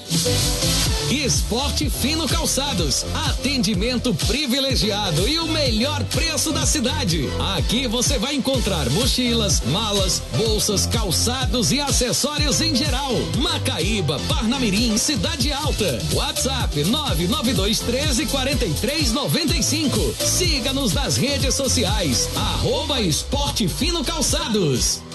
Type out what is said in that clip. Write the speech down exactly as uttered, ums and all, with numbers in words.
Esporte Fino Calçados, atendimento privilegiado e o melhor preço da cidade. Aqui você vai encontrar mochilas, malas, bolsas, calçados e acessórios em geral. Macaíba, Parnamirim, Cidade Alta. WhatsApp nove nove dois um três, quatro três nove cinco. Siga-nos nas redes sociais. Arroba Esporte Fino Calçados.